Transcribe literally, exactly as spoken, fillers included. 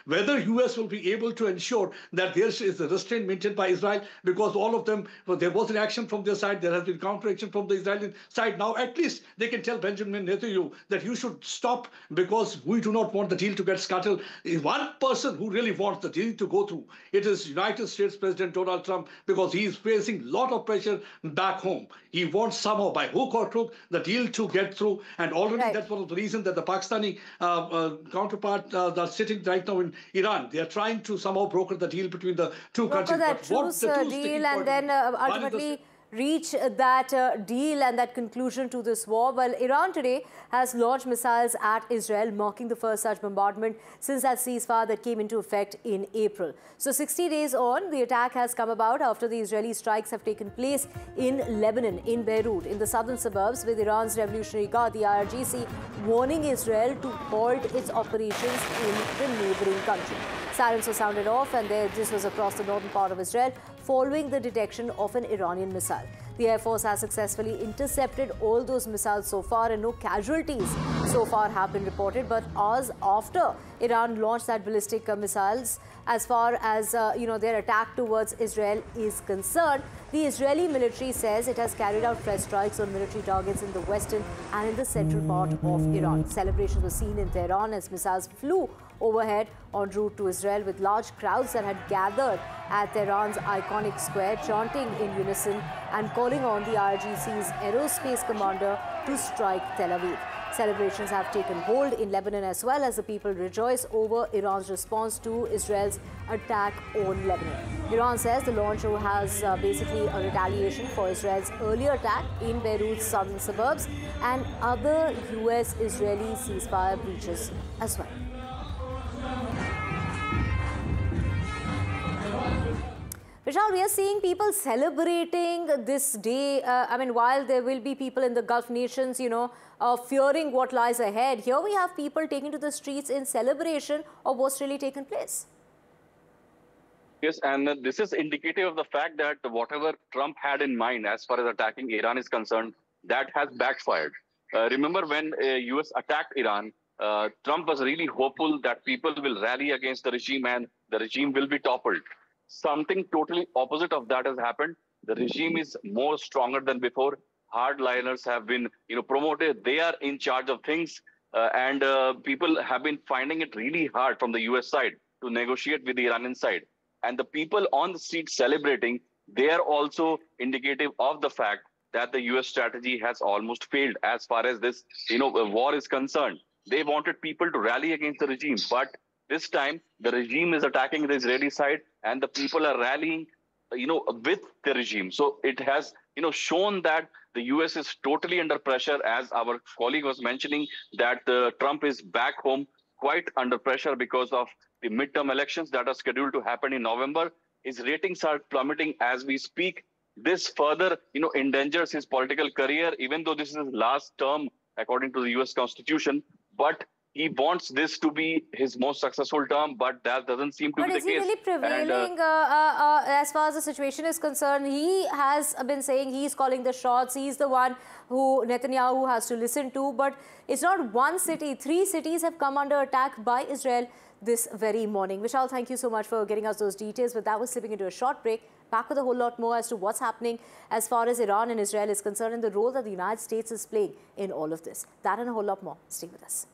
whether U S will be able to ensure that there is a restraint maintained by Israel, because all of them, well, there was an action from their side, there has been counter-action from the Israeli side. Now at least they can tell Benjamin Netanyahu that you should stop, because we do not want the deal to get scuttled. One person who really wants the deal to go through, it is United States President Donald Trump, because he is facing a lot of pressure back home. He wants somehow, by hook or crook, the deal to get through. And already Right. that's one of the reasons that the Pakistani uh, uh, counterpart uh, that's sitting right now in Iran, they are trying to somehow broker the deal between the two Broker countries. that But what truce the uh, two sticking deal and point then is, uh, one is the ultimately reach uh, that uh, deal and that conclusion to this war. Well, Iran today has launched missiles at Israel, marking the first such bombardment since that ceasefire that came into effect in April. So sixty days on, the attack has come about after the Israeli strikes have taken place in Lebanon, in Beirut, in the southern suburbs, with Iran's Revolutionary Guard, the I R G C, warning Israel to halt its operations in the neighboring country. Sirens were sounded off, and there, this was across the northern part of Israel, following the detection of an Iranian missile. The Air Force has successfully intercepted all those missiles so far, and no casualties so far have been reported. But hours after Iran launched that ballistic uh, missiles, as far as uh, you know, their attack towards Israel is concerned, the Israeli military says it has carried out fresh strikes on military targets in the western and in the central part of Iran. Celebrations were seen in Tehran as missiles flew overhead en route to Israel, with large crowds that had gathered at Tehran's iconic square, chanting in unison and calling on the I R G C's aerospace commander to strike Tel Aviv. Celebrations have taken hold in Lebanon as well, as the people rejoice over Iran's response to Israel's attack on Lebanon. Iran says the launch has uh, basically a retaliation for Israel's earlier attack in Beirut's southern suburbs and other U S-Israeli ceasefire breaches as well. Vishal, we are seeing people celebrating this day. Uh, I mean, while there will be people in the Gulf nations, you know, uh, fearing what lies ahead, here we have people taking to the streets in celebration of what's really taken place. Yes, and uh, this is indicative of the fact that whatever Trump had in mind as far as attacking Iran is concerned, that has backfired. Uh, remember when uh, U S attacked Iran, uh, Trump was really hopeful that people will rally against the regime and the regime will be toppled. Something totally opposite of that has happened. The regime is more stronger than before. Hardliners have been, you know, promoted. They are in charge of things, uh, and uh, people have been finding it really hard from the U S side to negotiate with the Iranian side. And the people on the street celebrating, they are also indicative of the fact that the U S strategy has almost failed as far as this, you know, war is concerned. They wanted people to rally against the regime, but this time the regime is attacking the Israeli side, and the people are rallying, you know, with the regime. So it has, you know, shown that the U S is totally under pressure, as our colleague was mentioning, that uh, Trump is back home quite under pressure because of the midterm elections that are scheduled to happen in November. His ratings are plummeting as we speak. This further, you know, endangers his political career, even though this is his last term according to the U S Constitution. But he wants this to be his most successful term, but that doesn't seem to but be the case. But is he really prevailing prevailing uh, uh, uh, as far as the situation is concerned? He has been saying he's calling the shots. He's the one who Netanyahu has to listen to. But it's not one city. Three cities have come under attack by Israel this very morning. Vishal, thank you so much for getting us those details. But that was slipping into a short break. Back with a whole lot more as to what's happening as far as Iran and Israel is concerned, and the role that the United States is playing in all of this. That and a whole lot more. Stay with us.